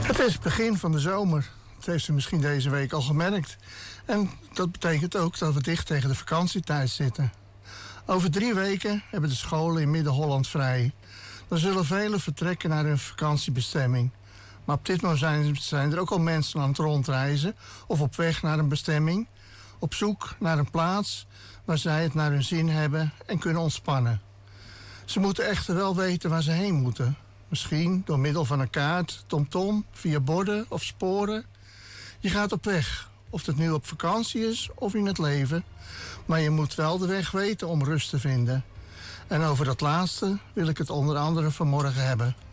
Het is het begin van de zomer. Dat heeft u misschien deze week al gemerkt. En dat betekent ook dat we dicht tegen de vakantietijd zitten. Over 3 weken hebben de scholen in Midden-Holland vrij. Dan zullen velen vertrekken naar hun vakantiebestemming. Maar op dit moment zijn er ook al mensen aan het rondreizen of op weg naar een bestemming, op zoek naar een plaats waar zij het naar hun zin hebben en kunnen ontspannen. Ze moeten echter wel weten waar ze heen moeten. Misschien door middel van een kaart, TomTom, via borden of sporen. Je gaat op weg, of het nu op vakantie is of in het leven. Maar je moet wel de weg weten om rust te vinden. En over dat laatste wil ik het onder andere vanmorgen hebben.